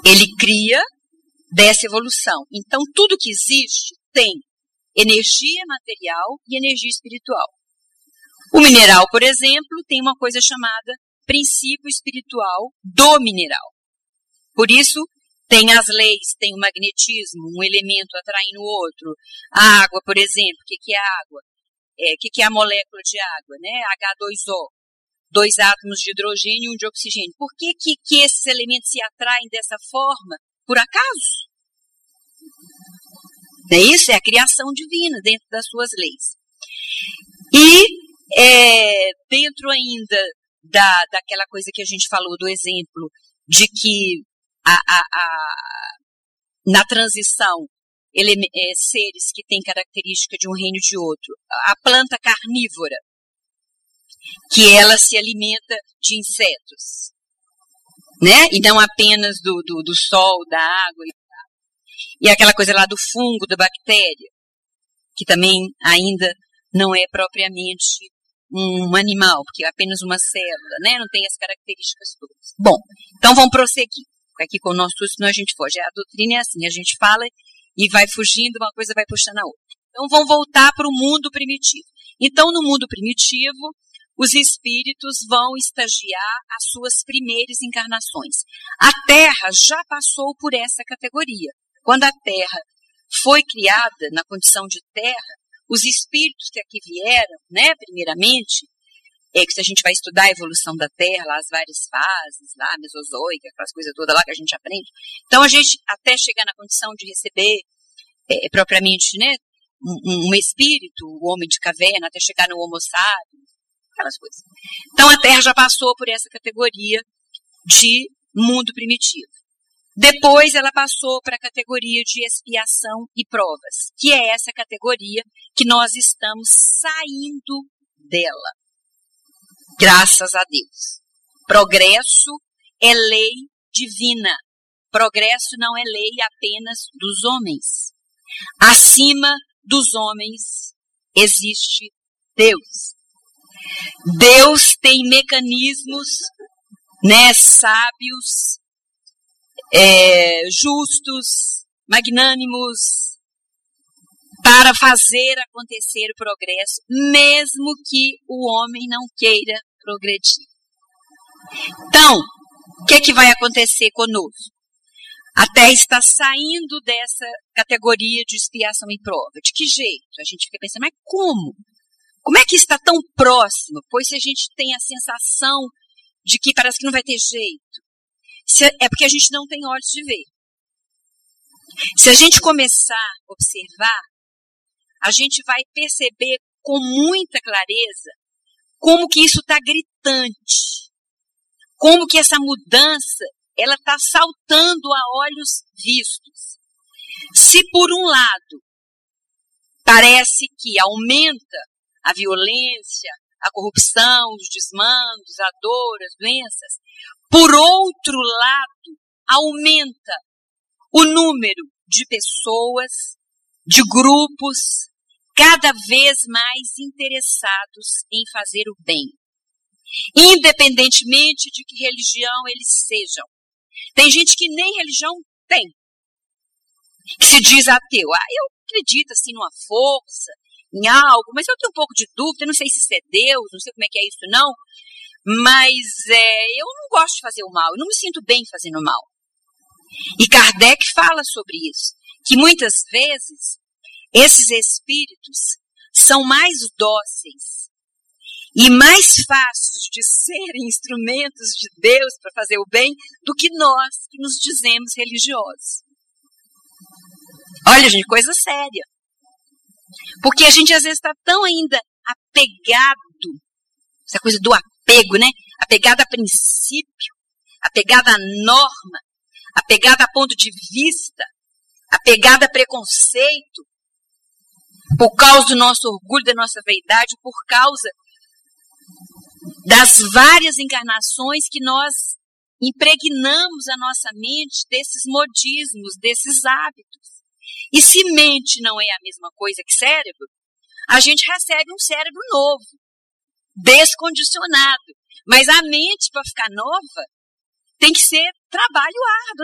ele cria dessa evolução. Então, tudo que existe tem energia material e energia espiritual. O mineral, por exemplo, tem uma coisa chamada princípio espiritual do mineral. Por isso, tem as leis, tem o magnetismo, um elemento atraindo o outro. A água, por exemplo, o que é a água? O que é a molécula de água? Né? H2O, 2 átomos de hidrogênio e um de oxigênio. Por que esses elementos se atraem dessa forma? Por acaso? Não é isso? É a criação divina dentro das suas leis. E dentro ainda daquela coisa que a gente falou do exemplo de que na transição seres que têm característica de um reino e de outro, a planta carnívora, que ela se alimenta de insetos, né? E não apenas do sol, da água e aquela coisa lá do fungo, da bactéria, que também ainda não é propriamente um animal, porque é apenas uma célula, né? Não tem as características todas. Bom, então vamos prosseguir. Aqui com o nosso estudo, senão a gente foge. A doutrina é assim, a gente fala e vai fugindo, uma coisa vai puxando a outra. Então vamos voltar para o mundo primitivo. Então, no mundo primitivo, os espíritos vão estagiar as suas primeiras encarnações. A Terra já passou por essa categoria. Quando a Terra foi criada na condição de Terra, os espíritos que aqui vieram, né, primeiramente, que se a gente vai estudar a evolução da Terra, lá as várias fases, lá a mesozoica, aquelas coisas todas lá que a gente aprende. Então, a gente, até chegar na condição de receber propriamente, né, um espírito, o homem de caverna, até chegar no Homo sapiens, aquelas coisas. Então, a Terra já passou por essa categoria de mundo primitivo. Depois, ela passou para a categoria de expiação e provas, que é essa categoria que nós estamos saindo dela. Graças a Deus. Progresso é lei divina. Progresso não é lei apenas dos homens. Acima dos homens existe Deus. Deus tem mecanismos, né, sábios, justos, magnânimos, para fazer acontecer o progresso, mesmo que o homem não queira progredir. Então, o que vai acontecer conosco? A Terra está saindo dessa categoria de expiação e prova. De que jeito? A gente fica pensando, mas como? Como é que está tão próximo? Pois se a gente tem a sensação de que parece que não vai ter jeito, é porque a gente não tem olhos de ver. Se a gente começar a observar, a gente vai perceber com muita clareza como que isso está gritante. Como que essa mudança, ela está saltando a olhos vistos. Se por um lado, parece que aumenta a violência, a corrupção, os desmandos, a dor, as doenças, por outro lado, aumenta o número de pessoas, de grupos, cada vez mais interessados em fazer o bem. Independentemente de que religião eles sejam. Tem gente que nem religião tem, que se diz ateu. Eu acredito assim numa força, em algo, mas eu tenho um pouco de dúvida, eu não sei se isso é Deus, não sei como é que é isso não, mas eu não gosto de fazer o mal, eu não me sinto bem fazendo o mal. E Kardec fala sobre isso, que muitas vezes esses espíritos são mais dóceis e mais fáceis de serem instrumentos de Deus para fazer o bem do que nós que nos dizemos religiosos. Olha, gente, coisa séria. Porque a gente às vezes está tão ainda apegado, essa coisa do apego, né? Apegado a princípio, apegado a norma, apegado a ponto de vista, apegado a preconceito, por causa do nosso orgulho, da nossa vaidade, por causa das várias encarnações que nós impregnamos a nossa mente desses modismos, desses hábitos. E se mente não é a mesma coisa que cérebro, a gente recebe um cérebro novo, descondicionado. Mas a mente, para ficar nova, tem que ser trabalho árduo.